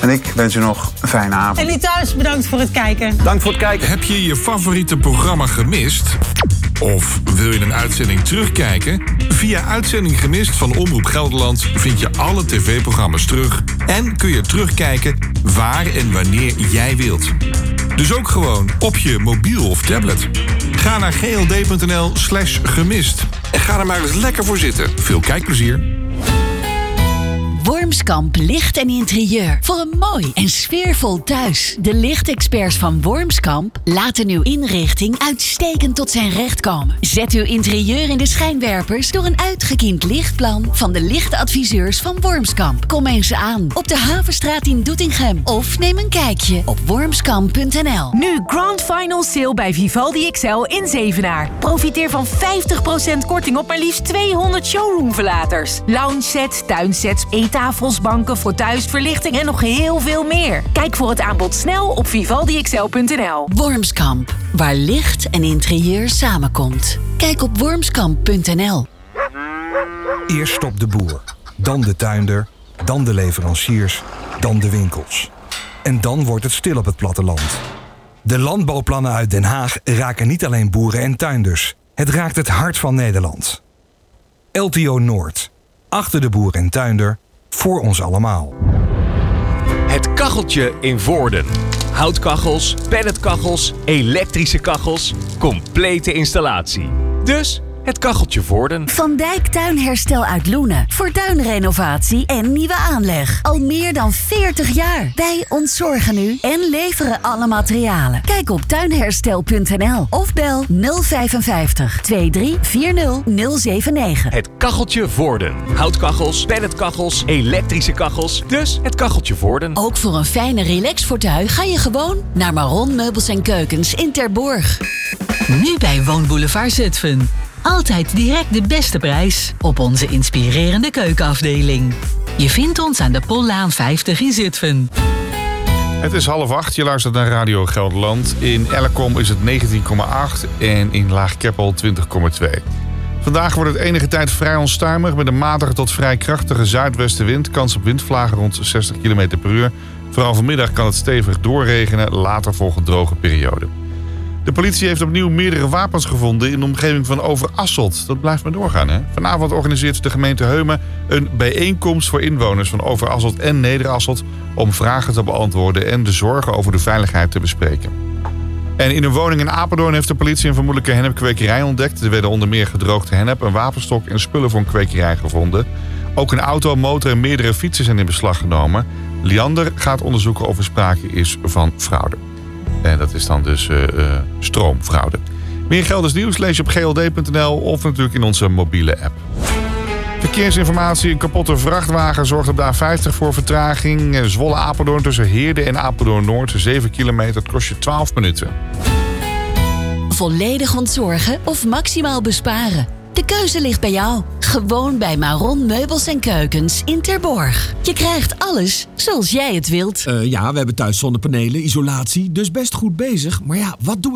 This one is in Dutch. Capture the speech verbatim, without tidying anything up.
En ik wens u nog een fijne avond. En u thuis, bedankt voor het kijken. Dank voor het kijken. Heb je je favoriete programma gemist? Of wil je een uitzending terugkijken? Via Uitzending Gemist van Omroep Gelderland vind je alle tv-programma's terug en kun je terugkijken waar en wanneer jij wilt. Dus ook gewoon op je mobiel of tablet. Ga naar gld.nl slash gemist en ga er maar eens lekker voor zitten. Veel kijkplezier. Wormskamp Licht en Interieur. Voor een mooi en sfeervol thuis. De lichtexperts van Wormskamp laten uw inrichting uitstekend tot zijn recht komen. Zet uw interieur in de schijnwerpers door een uitgekiend lichtplan van de lichtadviseurs van Wormskamp. Kom eens aan op de Havenstraat in Doetinchem of neem een kijkje op wormskamp punt n l. Nu Grand Final Sale bij Vivaldi X L in Zevenaar. Profiteer van vijftig procent korting op maar liefst tweehonderd showroomverlaters. Lounge sets, tuinsets, eettafels, banken, fauteuils, verlichting en nog heel veel meer. Kijk voor het aanbod snel op vivaldi x l punt n l. Wormskamp, waar licht en interieur samenkomt. Kijk op wormskamp punt n l. Eerst stopt de boer, dan de tuinder, dan de leveranciers, dan de winkels. En dan wordt het stil op het platteland. De landbouwplannen uit Den Haag raken niet alleen boeren en tuinders. Het raakt het hart van Nederland. L T O Noord. Achter de boer en tuinder. Voor ons allemaal. Het kacheltje in Voorden. Houtkachels, pelletkachels, elektrische kachels. Complete installatie. Dus het kacheltje Voorden. Van Dijk Tuinherstel uit Loenen. Voor tuinrenovatie en nieuwe aanleg. Al meer dan veertig jaar. Wij ontzorgen u en leveren alle materialen. Kijk op tuinherstel punt n l of bel nul vijf vijf twee drie vier nul nul zeven negen. Het kacheltje Voorden. Houtkachels, pelletkachels, elektrische kachels. Dus het kacheltje Voorden. Ook voor een fijne relaxfortuin ga je gewoon naar Maron Meubels en Keukens in Terborg. Nu bij Woonboulevard Zutphen. Altijd direct de beste prijs op onze inspirerende keukenafdeling. Je vindt ons aan de Pollaan vijftig in Zutphen. Het is half acht, je luistert naar Radio Gelderland. In Elkom is het negentien komma acht en in Laag-Keppel twintig komma twee. Vandaag wordt het enige tijd vrij onstuimig met een matige tot vrij krachtige zuidwestenwind. Kans op windvlagen rond zestig kilometer per uur. Vooral vanmiddag kan het stevig doorregenen, later volgt droge periode. De politie heeft opnieuw meerdere wapens gevonden in de omgeving van Overasselt. Dat blijft maar doorgaan, hè? Vanavond organiseert de gemeente Heumen een bijeenkomst voor inwoners van Overasselt en Nederasselt om vragen te beantwoorden en de zorgen over de veiligheid te bespreken. En in een woning in Apeldoorn heeft de politie een vermoedelijke hennepkwekerij ontdekt. Er werden onder meer gedroogde hennep, een wapenstok en spullen voor een kwekerij gevonden. Ook een auto, motor en meerdere fietsen zijn in beslag genomen. Liander gaat onderzoeken of er sprake is van fraude. En dat is dan dus uh, uh, stroomfraude. Meer Gelders nieuws lees je op g l d punt n l of natuurlijk in onze mobiele app. Verkeersinformatie. Een kapotte vrachtwagen zorgt op de A vijftig voor vertraging. Zwolle-Apeldoorn tussen Heerde en Apeldoorn-Noord. zeven kilometer, het kost je twaalf minuten. Volledig ontzorgen of maximaal besparen? De keuze ligt bij jou. Gewoon bij Maron Meubels en Keukens in Terborg. Je krijgt alles zoals jij het wilt. Uh, ja, we hebben thuis zonnepanelen, isolatie, dus best goed bezig. Maar ja, wat doe